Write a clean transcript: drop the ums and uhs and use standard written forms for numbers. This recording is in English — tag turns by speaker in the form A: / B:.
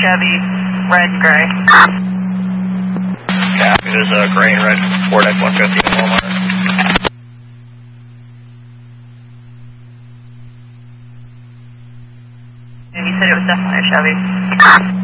A: Chevy, red and gray.
B: Copy, there's a gray and red Ford F-150 in Walmart.
A: And you said it was definitely a Chevy.